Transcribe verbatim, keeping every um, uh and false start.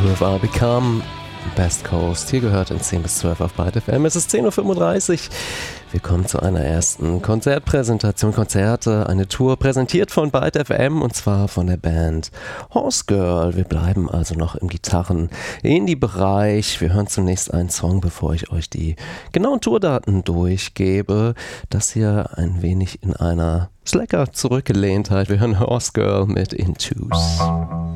Who Have I Become? Best Coast. Hier gehört in zehn bis zwölf auf Byte F M. Es ist zehn Uhr fünfunddreißig. Wir kommen zu einer ersten Konzertpräsentation. Konzerte, eine Tour präsentiert von Byte F M und zwar von der Band Horse Girl. Wir bleiben also noch im Gitarren-Indie-Bereich. Wir hören zunächst einen Song, bevor ich euch die genauen Tourdaten durchgebe. Das hier ein wenig in einer Slacker-Zurückgelehntheit. Wir hören Horse Girl mit Intus.